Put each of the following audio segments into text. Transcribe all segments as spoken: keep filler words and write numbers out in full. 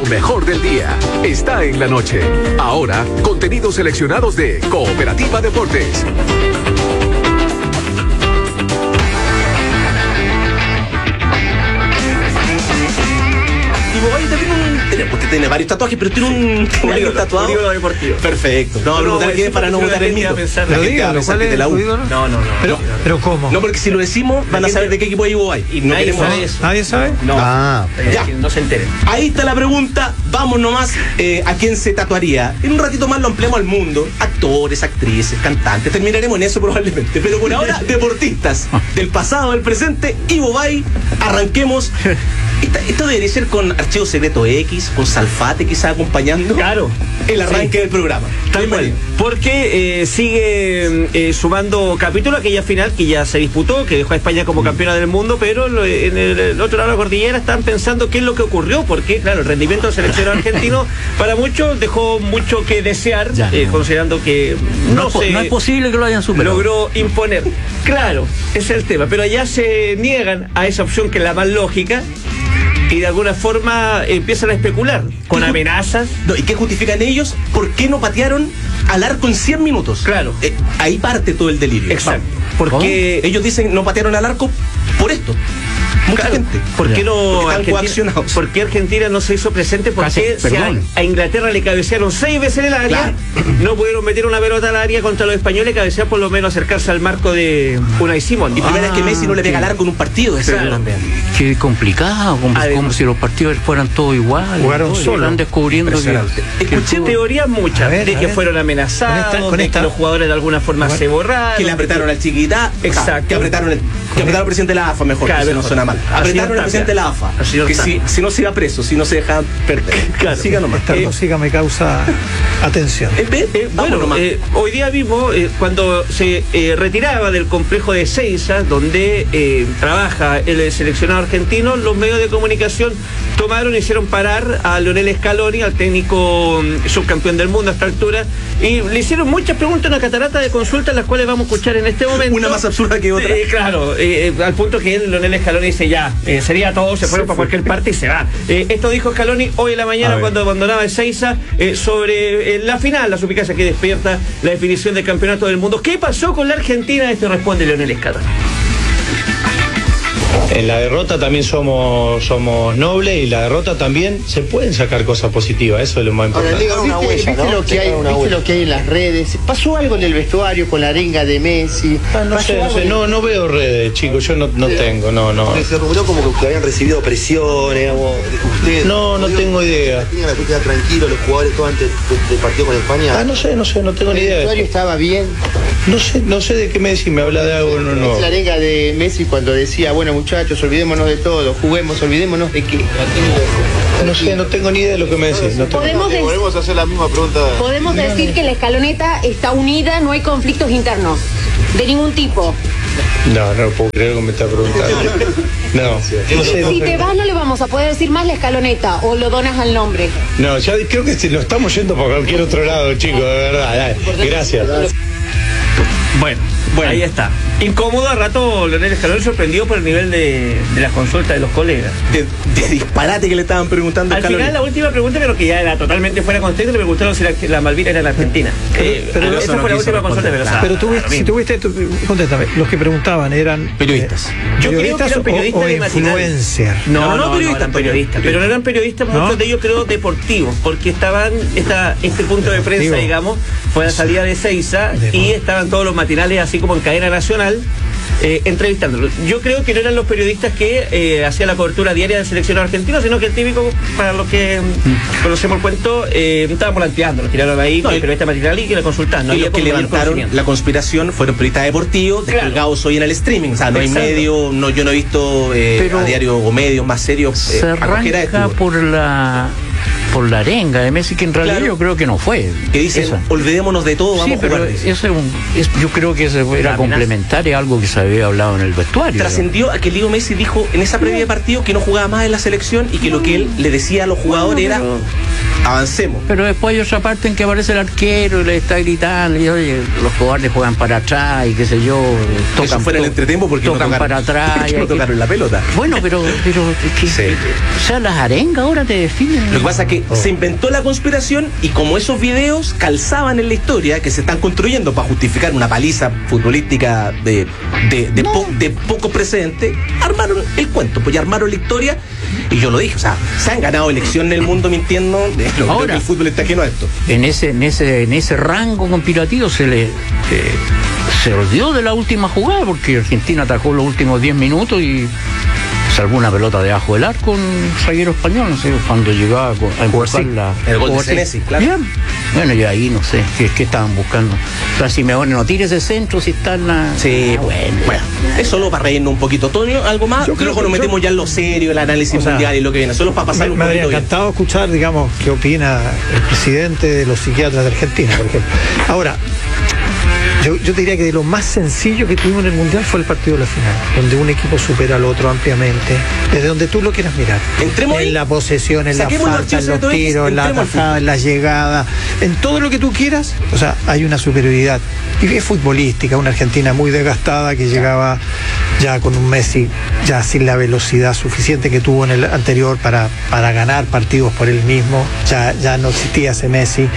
mejor del día está en la noche. Ahora, contenidos seleccionados de Cooperativa Deportes. Usted tiene varios tatuajes, pero tiene un, tiene un tatuado. Un ídolo deportivo. Perfecto. No, no, no, no para no votar el mito. Pero dígalo, ¿cuál es tu ídolo? No, no, no. Pero, pero ¿cómo? No, porque si lo decimos, van a saber de qué equipo Ivo hay. Y nadie sabe eso. ¿Nadie sabe? No. Ah, ya. No se enteren. Ahí está la pregunta. Vamos nomás. Eh, ¿A quién se tatuaría? En un ratito más lo ampliamos al mundo. Actores, actrices, cantantes. Terminaremos en eso probablemente. Pero por ahora, deportistas del pasado, del presente. Ivo Bay. Arranquemos. Esta, esto debería ser con Archivo Secreto X, con Salfate quizás acompañando. Claro. El arranque sí. del programa. Tal cual. Porque eh, sigue eh, sumando capítulo aquella final que ya se disputó, que dejó a España como campeona del mundo, pero lo, en el, el otro lado de la cordillera están pensando qué es lo que ocurrió, porque claro, el rendimiento del seleccionado argentino para muchos dejó mucho que desear, ya, eh, no. considerando que no, no, se no es posible que lo hayan superado. Logró imponer. Claro, ese es el tema, pero allá se niegan a esa opción que es la más lógica. Y de alguna forma empiezan a especular con amenazas. No, ¿y qué justifican ellos? ¿Por qué no patearon al arco en cien minutos? Claro. Eh, ahí parte todo el delirio. Exacto. Porque ¿cómo? Ellos dicen no patearon al arco por esto. Mucha claro. gente. ¿Por qué no Argentina, ¿Por qué Argentina no se hizo presente? Porque si a, a Inglaterra le cabecearon seis veces en el área, claro. no pudieron meter una pelota al área contra los españoles, cabecear por lo menos acercarse al marco de Unai Simón. Y ah, primera vez que Messi no le pega largo en un partido. Claro. También. Qué complicado, como, como si los partidos fueran todos iguales. Jugaron ¿no? solo. Están descubriendo que... Escuché teorías muchas, ver, de que fueron amenazados, con esta, con de esta. que los jugadores de alguna forma bueno. se borraron. Que le apretaron al Chiquitá. Exacto. Que apretaron, el, que apretaron al presidente de la A F A mejor, claro, que no suena mal. Apretaron al presidente de la A F A. Que si, si no se iba preso, si no se deja perder. Claro. Siga nomás. Esta eh, música me causa atención. Eh, eh, eh, bueno, eh, hoy día mismo, eh, cuando se eh, retiraba del complejo de Ezeiza, donde eh, trabaja el seleccionado argentino, los medios de comunicación tomaron y hicieron parar a Lionel Scaloni, al técnico subcampeón del mundo a esta altura, y le hicieron muchas preguntas, una catarata de consultas, las cuales vamos a escuchar en este momento. Una más absurda que otra. Eh, claro, eh, al punto que él, Lionel Scaloni dice ya, eh, sería todo, se fueron para cualquier parte y se va. Eh, esto dijo Scaloni hoy en la mañana cuando abandonaba Ezeiza eh, sobre eh, la final, la suspicacia que despierta la definición del campeonato del mundo. ¿Qué pasó con la Argentina? Esto responde Lionel Scaloni. En la derrota también somos somos nobles y la derrota también se pueden sacar cosas positivas, eso es lo más importante. Ahora, ¿viste, una huella, ¿viste, ¿no? lo, que hay, ¿viste lo que hay en las redes? ¿Pasó algo en el vestuario con la arenga de Messi? Ah, no sé, no sé, no, no veo redes, chicos, yo no, no sí. tengo, no, no. Se rumoreó como que habían recibido presiones, digamos, ustedes. No, no tengo idea. ¿Tenían la cuestión tranquilo los jugadores todo antes del partido con España? Ah, no sé, no sé, no tengo ni idea. ¿El vestuario estaba bien? No sé, no sé de qué Messi me habla de algo, no, no. Es la arenga de Messi cuando decía, bueno muchachos, olvidémonos de todo, juguemos, olvidémonos de qué. No sé, no tengo ni idea de lo que me decís. No ¿Podemos, de... Podemos hacer la misma pregunta. Podemos decir que la escaloneta está unida, no hay conflictos internos, de ningún tipo. No, no puedo creer que me está preguntando. No. no sé, si te vas no le vamos a poder decir más la escaloneta o lo donas al nombre. No, ya creo que si lo estamos yendo por cualquier otro lado, chicos, de verdad. Dale. Gracias. Bueno, bueno, ahí está. Incómodo a rato, Lionel Scaloni sorprendido por el nivel de, de las consultas de los colegas. De, de disparate que le estaban preguntando a Al Scaloni. final, la última pregunta, pero que ya era totalmente fuera de contexto, le preguntaron si la, la Malvina era la Argentina. Pero, eh, pero esa no fue la última consulta, pero claro, Pero tú, claro, si tuviste, tú, contéstame, los que preguntaban eran periodistas. Eh, Yo periodistas creo que eran periodistas o, o de matinal. influencers. No, no, no, no, periodistas, no eran periodistas, pero no eran periodistas, muchos ¿no? de ellos creo deportivos, porque estaban, esta, este punto de prensa, Deportivo. digamos, fue la salida de Ezeiza y estaban todos los matinales así como en cadena nacional. Eh, entrevistándolo. Yo creo que no eran los periodistas que eh, hacían la cobertura diaria del seleccionado argentino, sino que el típico, para los que mm. conocemos el cuento, eh, estaban volanteando, lo tiraron ahí, no, el periodista matinal y que le consultaban. No y los que levantaron la conspiración fueron periodistas deportivos, descargados claro. hoy en el streaming. O sea, no Exacto. hay medio, no, yo no he visto eh, a diario o medios más serios. Se Eh, arranca por la por la arenga de Messi, que en realidad Claro. yo creo que no fue. Que dicen, Esa. olvidémonos de todo, vamos Sí, a pero jugar. ese es un, es- yo creo que eso era amenaza. complementario a algo que se había hablado en el vestuario. Trascendió a que Leo Messi dijo en esa previa de partido que no jugaba más en la selección y que lo que él le decía a los jugadores era pero- avancemos. Pero después hay otra parte en que aparece el arquero y le está gritando, y oye, los cobardes juegan para atrás y qué sé yo, tocan, Eso fue en el to- entretiempo porque tocan no tocaron, para atrás. porque y no hay que- tocaron la pelota. Bueno, pero, pero es que- Sí. o sea, las arengas ahora te definen. Lo que pasa es que se inventó la conspiración y como esos videos calzaban en la historia que se están construyendo para justificar una paliza futbolística de, de, de, po- de poco precedente, armaron el cuento, pues ya armaron la historia y yo lo dije, o sea, se han ganado elecciones en el mundo mintiendo, eh, no, creo Ahora. que el fútbol está ajeno a esto. En ese, en ese, en ese rango conspirativo se le eh, se olvidó de la última jugada, porque Argentina atacó los últimos diez minutos y salvó una pelota debajo del arco, un zaguero español, no sé, cuando llegaba a co- a empujar la... El gol de Cobarde. Senesi, claro. Bien. Bueno, yo ahí no sé, ¿qué, qué estaban buscando? O sea, si me bueno, no tires ese centro si está en la... Sí, Ah, bueno, bueno, es solo para reírnos un poquito. Toño, ¿algo más? Yo Yo creo creo que nos que- metemos ya en lo serio, el análisis O sea, mundial y lo que viene. Solo para pasar Me, un me habría poquito bien. encantado escuchar, digamos, qué opina el presidente de los psiquiatras de Argentina, por ejemplo. Ahora, yo, yo te diría que de lo más sencillo que tuvimos en el Mundial fue el partido de la final, donde un equipo supera al otro ampliamente, desde donde tú lo quieras mirar. Entremos ahí. En la posesión, en la Saquemos los falta, en archivos los de todo esto, tiros, en la entremos al atajada, fútbol. en la llegada, en todo lo que tú quieras, o sea, hay una superioridad. Y es futbolística, una Argentina muy desgastada que llegaba ya con un Messi ya sin la velocidad suficiente que tuvo en el anterior para, para ganar partidos por él mismo, ya, ya no existía ese Messi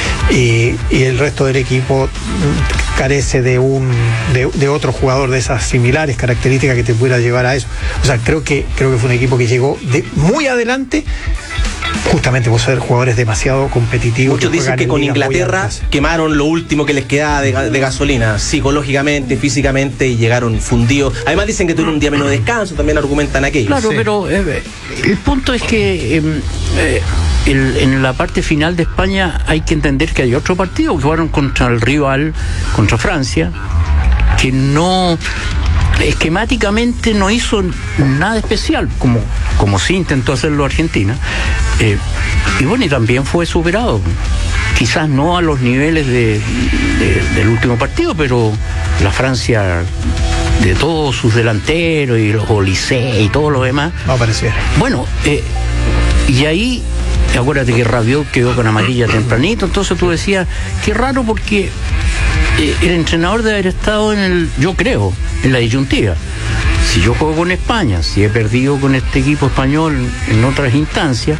y, y el resto del equipo mm, carece de un de, de otro jugador de esas similares características que te pudiera llevar a eso. O sea, creo que creo que fue un equipo que llegó de muy adelante justamente por ser jugadores demasiado competitivos. Muchos dicen juegan que en con ligas muy Inglaterra altas. quemaron lo último que les quedaba de, ga- de gasolina, psicológicamente, físicamente, y llegaron fundidos. Además dicen que tuvieron un día menos de descanso, también argumentan aquello. Claro, Sí. pero eh, el punto es que eh, eh, el- en la parte final de España hay que entender que hay otro partido que jugaron contra el rival, contra Francia, que no esquemáticamente no hizo nada especial, como, como sí intentó hacerlo Argentina. Eh, y bueno, y también fue superado. Quizás no a los niveles de, de- del último partido, pero la Francia de todos sus delanteros y los Olise y todo lo demás. No pareciera. Bueno, eh, y ahí, acuérdate que Rabiot quedó con amarilla tempranito, entonces tú decías, qué raro porque eh, el entrenador debe haber estado en el, yo creo, en la disyuntiva. Si yo juego con España, si he perdido con este equipo español en otras instancias,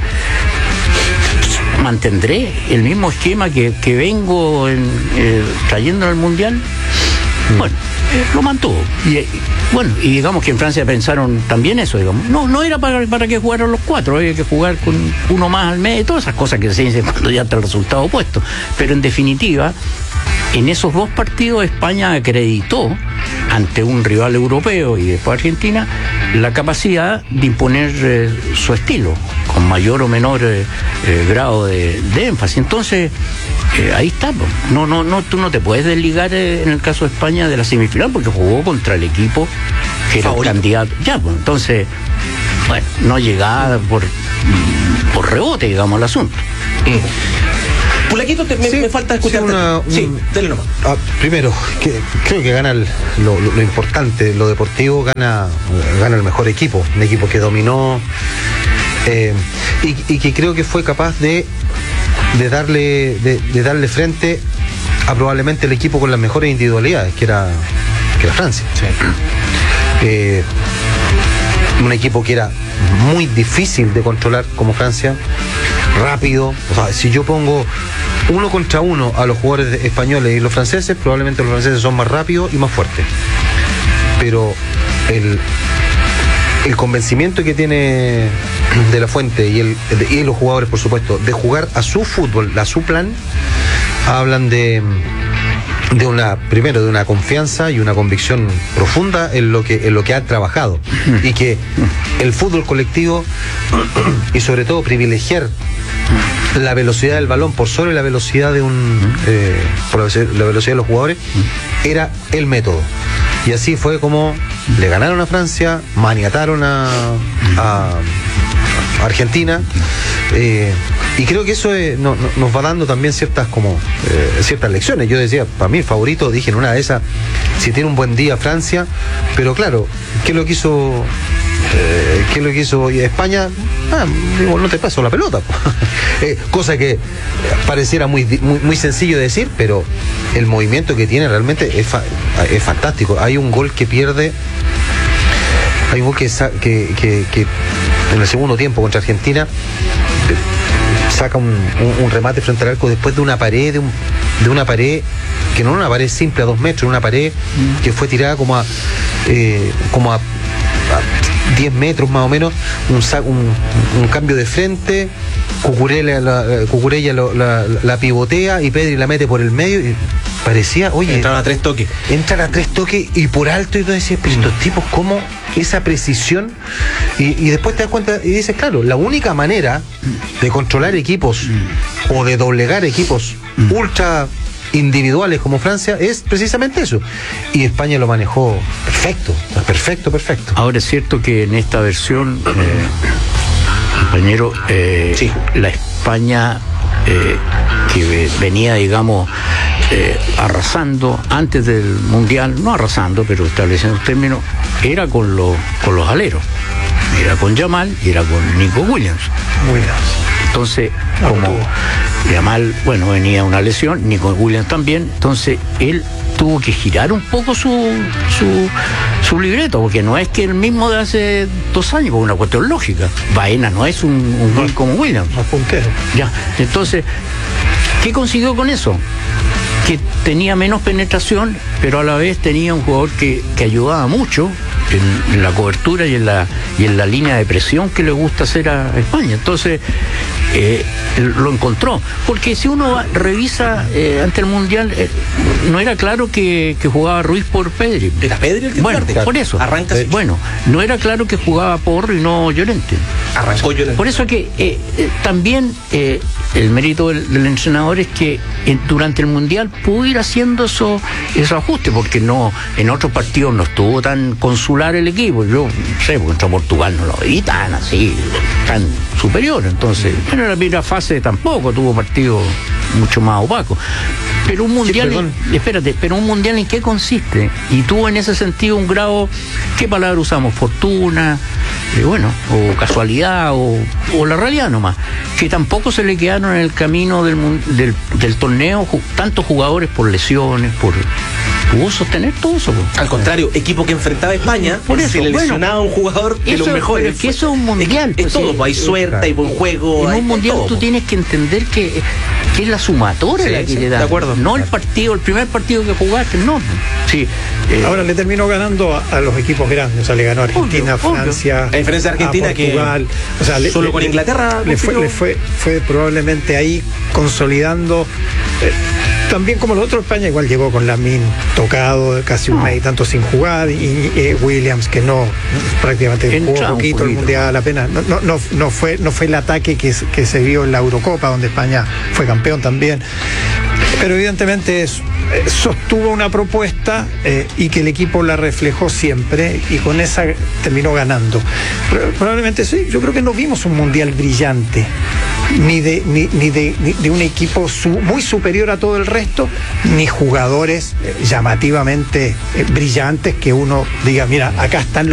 mantendré el mismo esquema que, que vengo en, eh, trayendo en el Mundial. Bueno, eh, lo mantuvo. Y, eh, bueno, y digamos que en Francia pensaron también eso, digamos. No, no era para, para que jugaran los cuatro, había que jugar con uno más al medio, todas esas cosas que se dicen cuando ya está el resultado opuesto. Pero en definitiva, en esos dos partidos España acreditó ante un rival europeo y después Argentina la capacidad de imponer eh, su estilo con mayor o menor eh, eh, grado de, de énfasis. Entonces eh, ahí está, po. no no no tú no te puedes desligar eh, en el caso de España de la semifinal porque jugó contra el equipo que era el Favorito. candidato ya, pues entonces bueno, no llegaba por por rebote, digamos, el asunto. Pulaquito, te- me, Sí, me falta escuchar. sí, una- Sí, un- dale nomás. Ah, primero, que, creo que gana el- lo, lo- lo importante, lo deportivo, gana, gana el mejor equipo, un equipo que dominó eh, y, y que creo que fue capaz de, de, darle, de, de darle frente a probablemente el equipo con las mejores individualidades, que era, que era Francia. Eh, un equipo que era muy difícil de controlar como Francia, rápido. O sea, si yo pongo uno contra uno a los jugadores de- españoles y los franceses, probablemente los franceses son más rápidos y más fuertes. Pero el, el convencimiento que tiene De La Fuente y, el, y los jugadores, por supuesto, de jugar a su fútbol, a su plan, hablan de de una, primero, de una confianza y una convicción profunda en lo que en lo que han trabajado y que el fútbol colectivo y sobre todo privilegiar la velocidad del balón por sobre la velocidad de un eh, por la velocidad la velocidad de los jugadores era el método, y así fue como le ganaron a Francia, maniataron a, a Argentina Eh, y creo que eso es, no, no, nos va dando también ciertas como eh, ciertas lecciones. Yo decía, para mí el favorito, dije en una de esas, si tiene un buen día Francia, pero claro, ¿qué es lo que hizo eh, qué es lo que hizo España? Ah, digo, no te paso la pelota. eh, cosa que pareciera muy, muy, muy sencillo de decir, pero el movimiento que tiene realmente es, fa es fantástico. Hay un gol que pierde, hay un gol que, que, que, que en el segundo tiempo contra Argentina saca un, un, un remate frente al arco después de una pared, de, un, de una pared que no era una pared simple a dos metros, una pared mm. que fue tirada como a eh, como a, a diez metros más o menos, un, un, un cambio de frente, Cucurella la, Cucurella la, la, la pivotea y Pedri la mete por el medio y parecía, oye, entraron a tres toques. Entran a tres toques y por alto, y tú decías, pero estos tipos, ¿cómo esa precisión? Y, y después te das cuenta y dices, claro, la única manera de controlar equipos o de doblegar equipos ultra individuales como Francia es precisamente eso. Y España lo manejó perfecto, perfecto, perfecto. Ahora es cierto que en esta versión, eh, compañero, eh, sí. la España eh, que venía, digamos, Eh, arrasando antes del Mundial, no arrasando, pero estableciendo términos, era con, lo, con los aleros. Era con Yamal y era con Nico Williams. Williams. Entonces, como Yamal, bueno, venía una lesión, Nico Williams también, entonces él tuvo que girar un poco su, su, su libreto, porque no es que el mismo de hace dos años, por una cuestión lógica. Baena no es un, un gol como Williams. No, puntero. Ya, entonces, ¿qué consiguió con eso? Que tenía menos penetración, pero a la vez tenía un jugador que, que ayudaba mucho en, en la cobertura y en la, y en la línea de presión que le gusta hacer a España. Entonces, eh, lo encontró. Porque si uno va, revisa eh, ante el Mundial, eh, no era claro que, que jugaba Ruiz por Pedri. ¿Era Pedri el que Bueno, parte? por eso. Arranca así. Bueno, no era claro que jugaba Porro y no Llorente. Arrancó Llorente. Por eso que eh, eh, también eh, el mérito del, del entrenador es que eh, durante el Mundial pudo ir haciendo eso, esos ajustes, porque no, en otros partidos no estuvo tan consular el equipo. Yo no sé, porque contra Portugal no lo vi tan así, tan superior. Entonces, en la primera fase tampoco tuvo partidos mucho más opacos. Pero un mundial, sí, en, espérate, pero un mundial ¿en qué consiste? Y tuvo en ese sentido un grado, ¿qué palabra usamos? Fortuna, eh, bueno, o casualidad, o, o la realidad nomás, que tampoco se le quedaron en el camino del, del, del torneo tantos jugadores por lesiones, por pudo sostener todo eso. Al contrario, equipo que enfrentaba a España, por eso, se le lesionaba bueno, un jugador de eso, los mejores. Es que eso es un mundial. Es, es todo, pues, hay suerte, claro, hay buen juego. En hay, un mundial todo, tú tienes que entender que, que es la sumatoria, sí, la que sí, le da. De acuerdo. No el partido, el primer partido que jugaste, no. Sí. Eh, Ahora le terminó ganando a, a los equipos grandes, o sea, le ganó a Argentina, obvio, Francia, obvio. A diferencia de Argentina, a Portugal, que o sea, le, solo le, con Inglaterra le fue, le fue, fue probablemente ahí consolidando. Eh, También como los otros, España igual llegó con Lamine tocado, casi un mes y tanto sin jugar, y, y eh, Williams que no, prácticamente jugó un poquito el Mundial apenas, no, no, no, no, fue, no fue el ataque que, que se vio en la Eurocopa, donde España fue campeón también. Pero evidentemente es, eh, sostuvo una propuesta eh, y que el equipo la reflejó siempre y con esa terminó ganando. Pero, probablemente sí, yo creo que no vimos un Mundial brillante. Ni de, ni, ni, de, ni de un equipo su, muy superior a todo el resto, ni jugadores eh, llamativamente eh, brillantes que uno diga, mira, acá están los